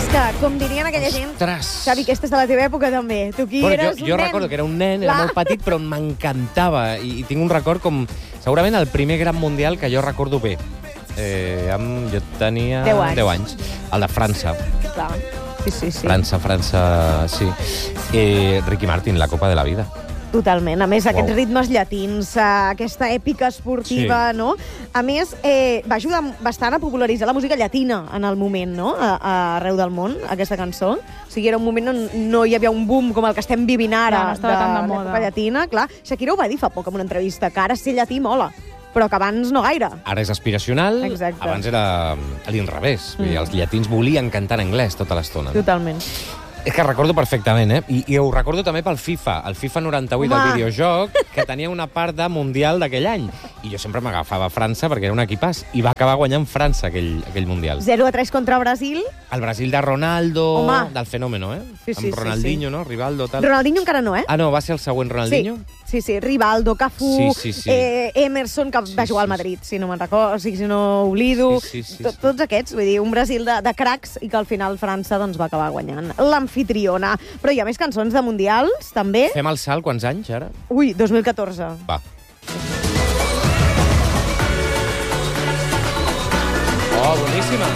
que, com dirien aquella gent... Xavi, aquesta és de la teva època, també. Tu aquí eres un nen. Jo recordo que era un nen, era molt petit, però m'encantava. I tinc un record com... Segurament el primer gran mundial que jo recordo bé. Jo tenia 10 anys. El de França. Clar. Sí. França, sí. Ricky Martin, la Copa de la Vida. Totalment. A més, aquests ritmes llatins, aquesta èpica esportiva, no? A més, va ajudar bastant a popularitzar la música llatina en el moment, no? Arreu del món, aquesta cançó. O sigui, era un moment on no hi havia un boom com el que estem vivint ara de l'època llatina. Clar, Shakira ho va dir fa poc en una entrevista, que ara ser llatí mola, però que abans no gaire. Ara és aspiracional, abans era a l'inrevés. Els llatins volien cantar en anglès tota l'estona. Totalment. És que recordo perfectament, I ho recordo també pel FIFA. El FIFA 98 del videojoc, que tenia una part de Mundial d'aquell any. I jo sempre m'agafava a França perquè era un equipàs. I va acabar guanyant França aquell Mundial. 0-3 contra Brasil. El Brasil de Ronaldo, del Fenómeno, Sí, amb Ronaldinho, no? Rivaldo, tal. Ronaldinho encara no, Ah, no, va ser el següent Ronaldinho? Sí, Rivaldo, Cafú, Emerson, que va jugar al Madrid, si no me'n recordo, si no oblido. Tots aquests, vull dir, un Brasil de cracs i que al final França doncs, va acabar guanyant. L'amfitriona. Però hi ha més cançons de mundials, també. Fem el salt, quants anys, ara? Ui, 2014. Va. Oh, boníssima.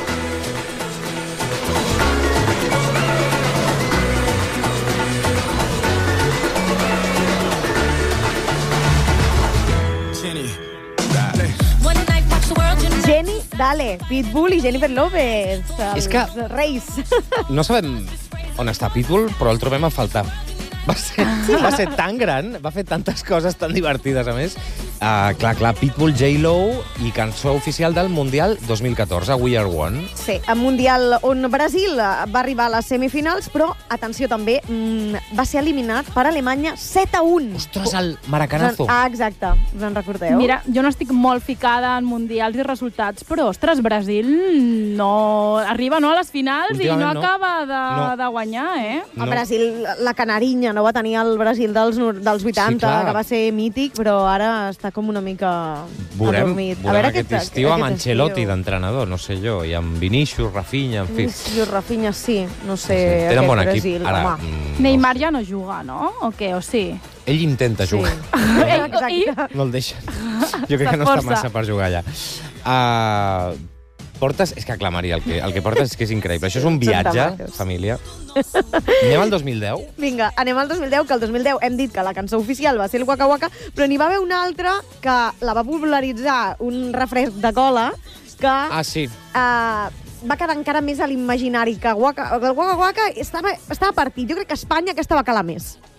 Jenny, dale, Pitbull i Jennifer López. És que... Reis. No sabem on està Pitbull, però el trobem a faltar. Va ser tan gran, va fer tantes coses tan divertides, a més. Clar, Pitbull, J-Lo i cançó oficial del Mundial 2014, We Are One. Sí, un Mundial on Brasil va arribar a les semifinals, però, atenció també, va ser eliminat per Alemanya 7-1. Ostres, el maracanazo. Exacte, us en recordeu? Mira, jo no estic molt ficada en mundials i resultats, però, ostres, Brasil no arriba a les finals i no acaba de guanyar, El Brasil, la canarinya, no va tenir el Brasil dels 80, que va ser mític, però ara està com una mica adormit. Veurem aquest estiu amb Ancelotti d'entrenador, no sé jo, i amb Vinicius, Rafinha, en fi. Vinicius, Rafinha, sí, no sé, tenen bon Brasil, equip. Ara, Neymar ja no juga, no? O què, o sí? Ell intenta jugar. Exacte. No el deixen. Jo crec que no està massa per jugar allà. Portes... És que, clar, Maria, el que portes és que és increïble. Això és un viatge, família. Anem al 2010? Vinga, anem al 2010, que el 2010 hem dit que la cançó oficial va ser el Waka Waka, però n'hi va haver una altra que la va popularitzar un refresc de cola que... sí. Va quedar encara més a l'imaginari, que el Waka Waka estava partit. Jo crec que Espanya aquesta va calar més.